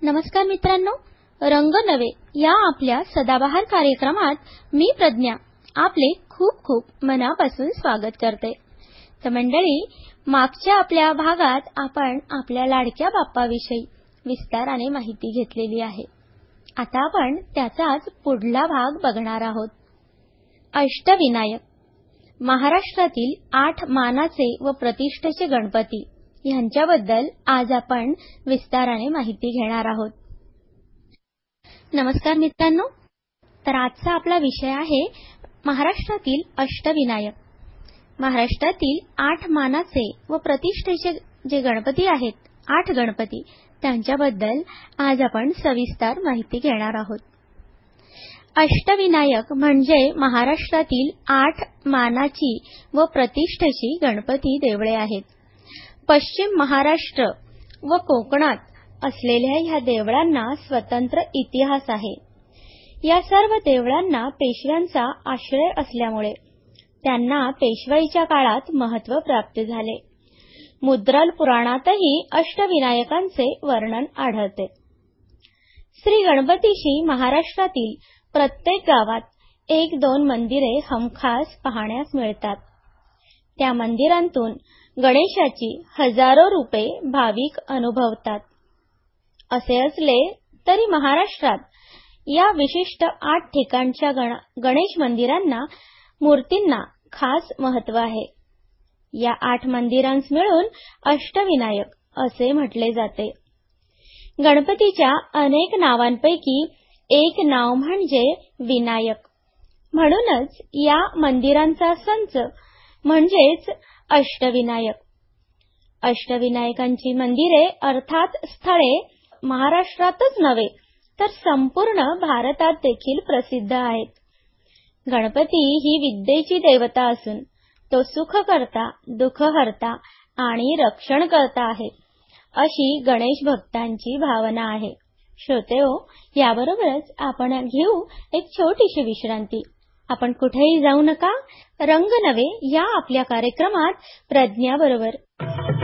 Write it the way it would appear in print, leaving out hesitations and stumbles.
नमस्कार मित्रांनो, रंग नवे या आपल्या सदाबहार कार्यक्रमात मी प्रज्ञा आपले खूप खूप मनापासून स्वागत करते। तर मंडळी, मागच्या आपल्या भागात आपण आपल्या लाडक्या बाप्पाविषयी विस्ताराने माहिती घेतलेली आहे। आता आपण त्याचाच पुढला भाग बघणार आहोत। अष्टविनायक महाराष्ट्रातील 8 मानाचे व प्रतिष्ठेचे गणपती यांच्याबद्दल आज आपण विस्ताराने माहिती घेणार आहोत। नमस्कार मित्रांनो, तर आजचा आपला विषय आहे महाराष्ट्रातील अष्टविनायक। महाराष्ट्रातील 8 मानाचे व प्रतिष्ठेचे जे गणपती आहेत, 8 गणपती, त्यांच्याबद्दल आज आपण सविस्तर माहिती घेणार आहोत। अष्टविनायक म्हणजे महाराष्ट्रातील 8 मानाची व प्रतिष्ठेची गणपती देवळे आहेत। पश्चिम महाराष्ट्र व कोकणात असलेल्या ह्या देवळांना स्वतंत्र इतिहास आहे। या सर्व देवळांना पेशव्यांचा आश्रय असल्यामुळे त्यांना पेशवाईच्या काळात महत्त्व प्राप्त झाले। मुद्गल पुराणातही अष्टविनायकांचे वर्णन आढळते। श्री गणपतीची महाराष्ट्रातील प्रत्येक गावात 1-2 मंदिरे हमखास पाहण्यास मिळतात। त्या मंदिरांतून गणेशाची हजारो रूपे भाविक अनुभवतात। असे असले तरी महाराष्ट्रात या विशिष्ट 8 ठिकाणच्या गणेश मंदिरांना, मूर्तींना खास महत्त्व आहे। या 8 मंदिरांस मिळून अष्टविनायक असे म्हटले जाते। गणपतीच्या अनेक नावांपैकी एक नाव म्हणजे विनायक, म्हणूनच या मंदिरांचा संच म्हणजेच अष्टविनायक। अष्टविनायकांची मंदिरे अर्थात स्थळे महाराष्ट्रातच नव्हे तर संपूर्ण भारतात देखील प्रसिद्ध आहेत। गणपती ही विद्येची देवता असून तो सुखकर्ता, दुःखहर्ता आणि रक्षणकर्ता आहे, अशी गणेश भक्तांची भावना आहे। श्रोतेहो, याबरोबरच आपण घेऊ एक छोटीशी विश्रांती। आपण कुठेही जाऊ नका। रंग नवे या आपल्या कार्यक्रमात प्रज्ञा बरोबर।